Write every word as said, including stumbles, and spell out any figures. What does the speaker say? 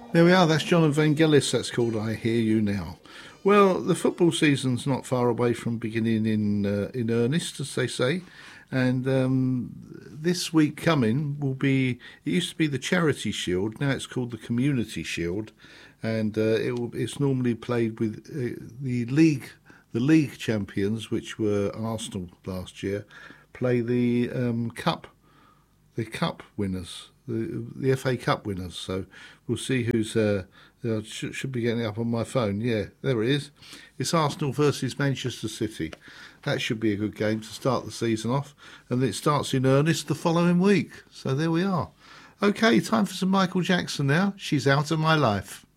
There we are, that's John Evangelis, that's called I Hear You Now. Well, the football season's not far away from beginning in uh, in earnest, as they say. And um, this week coming will be, it used to be the Charity Shield, now it's called the Community Shield. And uh, it will, it's normally played with uh, the league, the league champions, which were Arsenal last year, play the um, cup, the cup winners. The, the F A Cup winners, so we'll see who's. Uh, uh, should, should be getting it up on my phone. Yeah, there it is. It's Arsenal versus Manchester City. That should be a good game to start the season off, and it starts in earnest the following week. So there we are. Okay, time for some Michael Jackson now. She's Out of My Life.